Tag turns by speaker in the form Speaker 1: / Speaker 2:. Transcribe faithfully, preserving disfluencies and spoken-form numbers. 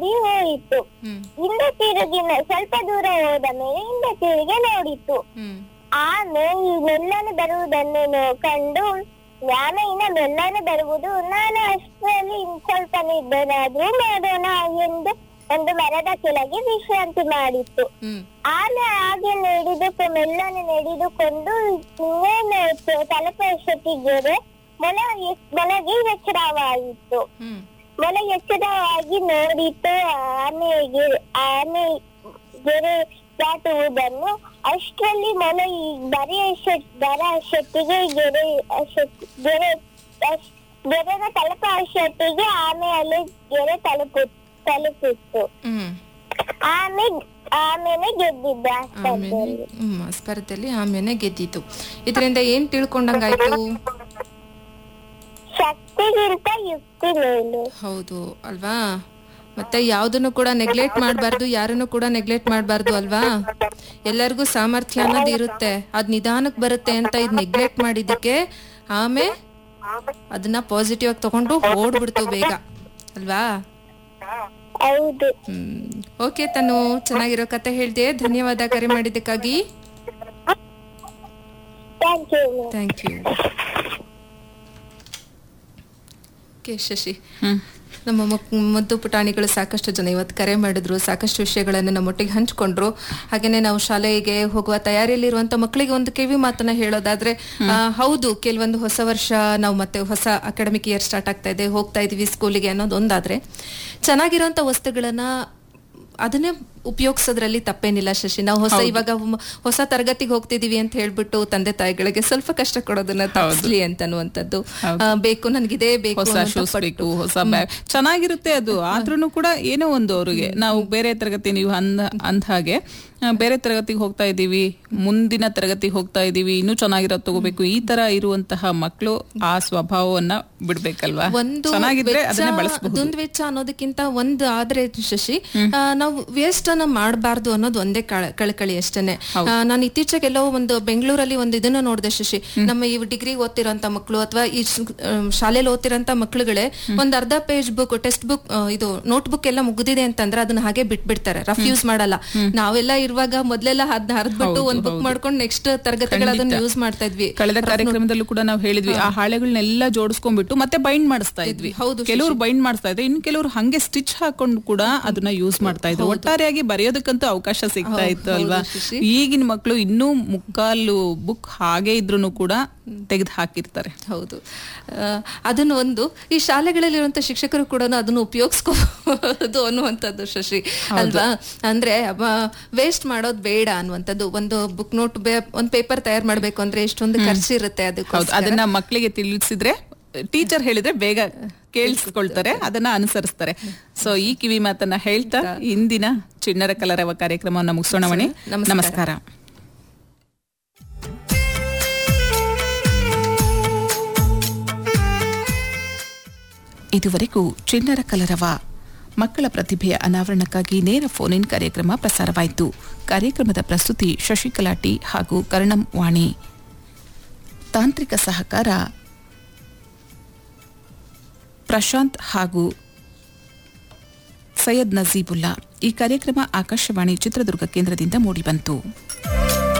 Speaker 1: ಓಡಿ ಹೋಯಿತು. ಹಿಂದೆ ತಿರುಗಿ ಸ್ವಲ್ಪ ದೂರ ಹೋದ ಮೇಲೆ ಹಿಂದೆ ತಿರುಗಿ ನೋಡಿತು. ಆಮೆ ಈ ಮೆಲ್ಲನೆ ಬರುವುದನ್ನು ಕಂಡು ಆಮೆ ಇನ್ನ ಮೆಲ್ಲನೆ ಬರುವುದು, ನಾನು ಅಷ್ಟರಲ್ಲಿ ಸ್ವಲ್ಪ ನಿದ್ದನಾದ್ರೂ ಮಾಡೋಣ ಎಂದು ಒಂದು ಮರದ ಕೆಳಗೆ ವಿಶ್ರಾಂತಿ ಮಾಡಿತ್ತು. ಆಮೆ ಹಾಗೆ ನಡೆದು ಮೆಲ್ಲನೆ ನಡೆದುಕೊಂಡು ಇನ್ನೇನು ತಲುಪುವಷ್ಟೊತ್ತಿಗೆ ಮೊಲ ಮೊಲಗೆ ಎಚ್ಚರವಾಯಿತು. ಮೊಲ ಎಚ್ಚರವಾಗಿ ನೋಡಿತು ಆಮೆಗೆ ಆಮೆ ಗೆರೆ ದಾಟುವುದನ್ನು. ಅಷ್ಟರಲ್ಲಿ ಮೊಲ ಈ ಬರೀ ಬರ ಶೆಟ್ಟಿಗೆ ಗೆರೆ ಗೆರೆ ಗೆರೆನ ತಲುಪ ಶೆಟ್ಟಿಗೆ ಆಮೆ ಅಲ್ಲಿ ಗೆರೆ ತಲುಪು ತಲುಪಿತ್ತು. ಆಮೆ ಆಮೇಲೆ ಗೆದ್ದಿದ್ದ
Speaker 2: ಸ್ಪರ್ಧೆಯಲ್ಲಿ ಆಮೇಲೆ ಗೆದ್ದಿತ್ತು. ಇದರಿಂದ ಏನ್ ತಿಳ್ಕೊಂಡಂಗಾಯ್ತು?
Speaker 1: ಶಕ್ತಿಗಿಂತ ಯುಕ್ತಿ ಮೇಲು.
Speaker 2: ಹೌದು ಅಲ್ವಾ? ಮತ್ತೆ ಯಾವ್ದನ್ನು ಕೂಡ ನೆಗ್ಲೆಕ್ಟ್ ಮಾಡಬಾರ್ದು, ಯಾರನ್ನು ಕೂಡ ನೆಗ್ಲೆಕ್ಟ್ ಮಾಡಬಾರ್ದು ಅಲ್ವಾ? ಎಲ್ಲರಿಗೂ ಸಾಮರ್ಥ್ಯ ಅನ್ನೋದು ಇರುತ್ತೆ, ಅದ್ ನಿಧಾನಕ್ಕೆ ಬರುತ್ತೆ ಅಂತ ಇದ್ ನೆಗ್ಲೆಕ್ಟ್ ಮಾಡಿದ್ದಕ್ಕೆ ಆಮೆ ಅದನ್ನ ಪಾಸಿಟಿವ್ ಆಗಿ ತಗೊಂಡು ಓಡ್ಬಿಡ್ತು ಬೇಗ ಅಲ್ವಾ?
Speaker 1: ಹೌದು.
Speaker 2: ಹ್ಮ್ ಓಕೆ ತಾನು ಚೆನ್ನಾಗಿರೋ ಕತೆ ಹೇಳ್ದೆ. ಧನ್ಯವಾದ ಕರೆ ಮಾಡಿದ್ದಕ್ಕಾಗಿ. Thank you. ಕೆ ಶಶಿ, ನಮ್ಮ ಮುದ್ದು ಪುಟಾಣಿಗಳು ಸಾಕಷ್ಟು ಜನ ಇವತ್ತು ಕರೆ ಮಾಡಿದ್ರು, ಸಾಕಷ್ಟು ವಿಷಯಗಳನ್ನು ನಮ್ಮೊಟ್ಟಿಗೆ ಹಂಚ್ಕೊಂಡ್ರು. ಹಾಗೇನೆ ನಾವು ಶಾಲೆಗೆ ಹೋಗುವ ತಯಾರಿಯಲ್ಲಿರುವಂತ ಮಕ್ಕಳಿಗೆ ಒಂದು ಕಿವಿ ಮಾತನ್ನ ಹೇಳೋದಾದ್ರೆ, ಹೌದು ಕೆಲವೊಂದು ಹೊಸ ವರ್ಷ ನಾವು ಮತ್ತೆ ಹೊಸ ಅಕಾಡೆಮಿಕ್ ಇಯರ್ ಸ್ಟಾರ್ಟ್ ಆಗ್ತಾ ಇದೆ, ಹೋಗ್ತಾ ಇದೀವಿ ಸ್ಕೂಲಿಗೆ ಅನ್ನೋದು ಒಂದಾದ್ರೆ, ಚೆನ್ನಾಗಿರೋಂತ ವಸ್ತುಗಳನ್ನ ಅದನ್ನೇ ಉಪಯೋಗಿಸೋದ್ರಲ್ಲಿ ತಪ್ಪೇನಿಲ್ಲ ಶಶಿ. ನಾವು ಹೊಸ ಇವಾಗ ಹೊಸ ತರಗತಿಗೆ ಹೋಗ್ತಿದೀವಿ ಅಂತ ಹೇಳ್ಬಿಟ್ಟು ತಂದೆ ತಾಯಿಗಳಿಗೆ ಸ್ವಲ್ಪ ಕಷ್ಟ ಕೊಡೋದನ್ನ ತಪ್ಪಿಸ್ಲಿ ಅಂತ ಅನ್ನುವಂಥದ್ದು. ಬೇಕು ನನ್ಗಿದೇ ಬೇಕು,
Speaker 3: ಹೊಸ ಶೂಸ್ ಬೇಕು, ಹೊಸ ಬ್ಯಾಗ್ ಚೆನ್ನಾಗಿರುತ್ತೆ ಅದು, ಆದ್ರೂ ಕೂಡ ಏನೋ ಒಂದು ಅವ್ರಿಗೆ ನಾವು ಬೇರೆ ತರಗತಿ ನೀವು ಅಂದ ಅಂದ ಹಾಗೆ ಬೇರೆ ತರಗತಿಗೆ ಹೋಗ್ತಾ ಇದೀವಿ, ಮುಂದಿನ ತರಗತಿಗೆ ಹೋಗ್ತಾ ಇದೀವಿ, ಇನ್ನೂ ಚೆನ್ನಾಗಿರೋದು ತಗೋಬೇಕು, ಈ ತರ ಇರುವಂತಹ ಮಕ್ಕಳು ಆ ಸ್ವಭಾವವನ್ನ ಬಿಡ್ಬೇಕಲ್ವಾ?
Speaker 2: ಒಂದು
Speaker 3: ಚೆನ್ನಾಗಿದ್ರೆ ಅದನ್ನೇ ಬಳಸಬಹುದು.
Speaker 2: ದುಂದುವೆಚ್ಚ ಅನ್ನೋದಕ್ಕಿಂತ ಒಂದು ಆದ್ರೆ ಶಶಿ, ನಾವು ವೇಸ್ಟ್ ಅನ್ನ ಮಾಡಬಾರ್ದು ಅನ್ನೋದು ಒಂದೇ ಕಳಕಳಿ ಅಷ್ಟೇನೆ. ನಾನು ಇತ್ತೀಚೆಗೆ ಎಲ್ಲೋ ಒಂದು ಬೆಂಗಳೂರಲ್ಲಿ ಒಂದು ಇದನ್ನ ನೋಡಿದೆ ಶಶಿ. ನಮ್ಮ ಈ ಡಿಗ್ರಿ ಓದ್ತಿರೋಂತ ಮಕ್ಕಳು ಅಥವಾ ಈ ಶಾಲೆಯಲ್ಲಿ ಓದ್ತಿರೋಂತ ಮಕ್ಕಳುಗಳೇ ಒಂದ್ ಅರ್ಧ ಪೇಜ್ ಬುಕ್, ಟೆಕ್ಸ್ಟ್ ಬುಕ್, ಇದು ನೋಟ್ ಬುಕ್ ಎಲ್ಲ ಮುಗಿದಿದೆ ಅಂತಂದ್ರೆ ಅದನ್ನ ಹಾಗೆ ಬಿಟ್ಬಿಡ್ತಾರೆ, ರಫ್ ಯೂಸ್ ಮಾಡಲ್ಲ. ನಾವೆಲ್ಲ ಇರುವಾಗ ಮೊದ್ಲೆಲ್ಲ ಅದನ್ನ ಹರಿದ್ಬಿಟ್ಟು ಒಂದ್ ಬುಕ್ ಮಾಡ್ಕೊಂಡು ನೆಕ್ಸ್ಟ್ ತರಗತಿಗಳು ಅದನ್ನ ಯೂಸ್ ಮಾಡ್ತಾ ಇದ್ವಿ.
Speaker 3: ಕಳೆದ ಕಾರ್ಯಕ್ರಮದಲ್ಲೂ ಕೂಡ ನಾವು ಹೇಳಿದ್ವಿ, ಆ ಹಾಳೆಗಳನ್ನೆಲ್ಲ ಜೋಡಿಸ್ಕೊಂಡ್ಬಿಟ್ಟು ಮತ್ತೆ ಬೈಂಡ್ ಮಾಡಿಸ್ತಾ ಇದ್ವಿ. ಹೌದು, ಕೆಲವರು ಬೈಂಡ್ ಮಾಡಿಸ್ತಾ ಇದ್ರು, ಇನ್ನು ಕೆಲವರು ಹಂಗೆ ಸ್ಟಿಚ್ ಹಾಕೊಂಡು ಕೂಡ ಅದನ್ನ ಯೂಸ್ ಮಾಡ್ತಾ ಇದ್ರು. ಒಟ್ಟಾರೆಯಾಗಿ ಬರೆಯೋದಕ್ಕಂತೂ ಅವಕಾಶ ಸಿಗ್ತಾ ಇತ್ತು ಅಲ್ವಾ? ಈಗಿನ ಮಕ್ಕಳು ಇನ್ನೂ ಮುಕ್ಕಾಲು ಬುಕ್ ಹಾಗೆ ಇದ್ರು ಕೂಡ ತೆಗೆದು ಹಾಕಿರ್ತಾರೆ.
Speaker 2: ಹೌದು, ಅದನ್ನು ಒಂದು ಈ ಶಾಲೆಗಳಲ್ಲಿರುವಂತ ಶಿಕ್ಷಕರು ಕೂಡ ಅದನ್ನು ಉಪಯೋಗಿಸ್ಕೋಬಹುದು ಅನ್ನುವಂಥದ್ದು ಶಶಿ ಅಲ್ವಾ? ಅಂದ್ರೆ ವೇಸ್ಟ್ ಮಾಡೋದು ಬೇಡ ಅನ್ನುವಂಥದ್ದು. ಒಂದು ಬುಕ್ ನೋಟ್ ಒಂದು ಪೇಪರ್ ತಯಾರು ಮಾಡ್ಬೇಕು ಅಂದ್ರೆ ಎಷ್ಟೊಂದು ಖರ್ಚು ಇರುತ್ತೆ, ಅದಕ್ಕೆ
Speaker 3: ಅದನ್ನ ಮಕ್ಕಳಿಗೆ ತಿಳಿಸಿದ್ರೆ, ಟೀಚರ್ ಹೇಳಿದ್ರೆ ಬೇಗ ಕೇಳಿಸ್ಕೊಳ್ತಾರೆ, ಅದನ್ನ ಅನುಸರಿಸ್ತಾರೆ. ಸೊ ಈ ಕಿವಿ ಮಾತನ್ನ ಹೇಳ್ತಾ ಇಂದಿನ ಚಿಣ್ಣರ ಕಲರವ ಕಾರ್ಯಕ್ರಮವನ್ನು ಮುಗಿಸೋಣವಣೆ. ನಮಸ್ಕಾರ. ಇದುವರೆಗೂ ಚಿಣ್ಣರ ಕಲರವ ಮಕ್ಕಳ ಪ್ರತಿಭೆಯ ಅನಾವರಣಕ್ಕಾಗಿ ನೇರ ಫೋನ್ ಇನ್ ಕಾರ್ಯಕ್ರಮ ಪ್ರಸಾರವಾಯಿತು. ಕಾರ್ಯಕ್ರಮದ ಪ್ರಸ್ತುತಿ ಶಶಿಕಲಾ ಟಿ ಹಾಗೂ ಕರ್ಣಂ ವಾಣಿ. ತಾಂತ್ರಿಕ ಸಹಕಾರ ಪ್ರಶಾಂತ್ ಹಾಗೂ ಸೈಯದ್ ನಜೀಬುಲ್ಲಾ. ಈ ಕಾರ್ಯಕ್ರಮ ಆಕಾಶವಾಣಿ ಚಿತ್ರದುರ್ಗ ಕೇಂದ್ರದಿಂದ ಮೂಡಿಬಂತು.